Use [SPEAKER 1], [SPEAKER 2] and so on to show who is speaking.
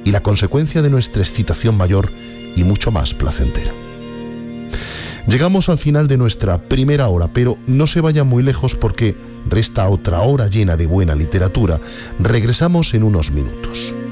[SPEAKER 1] y la consecuencia de nuestra excitación mayor y mucho más placentera. Llegamos al final de nuestra primera hora, pero no se vayan muy lejos porque resta otra hora llena de buena literatura. Regresamos en unos minutos.